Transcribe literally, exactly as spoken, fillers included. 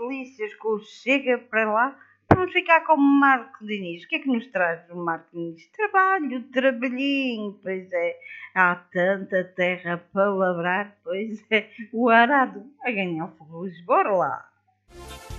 delícias com o Chega para lá. Vamos ficar com o Marco Diniz. O que é que nos traz o Marco Diniz? Trabalho, trabalhinho, pois é. Há tanta terra para labrar, pois é. O arado a ganhar fogos, bora lá.